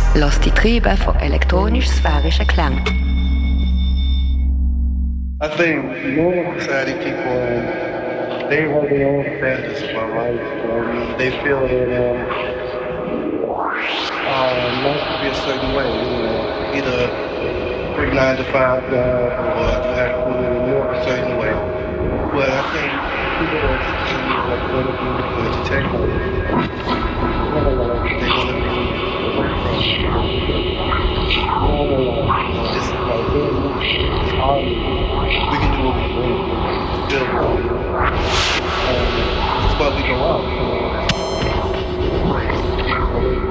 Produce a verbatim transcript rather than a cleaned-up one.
Lass die Triebe von elektronisch-sphärischen Klängen. I think normal society people, they have their own standards about life. Um, they feel that um, uh, life should be a certain way. You know, either three nine to five job or you have to work a certain way. But I think people that are like going to be vegetarian, they're going to be away from normal life.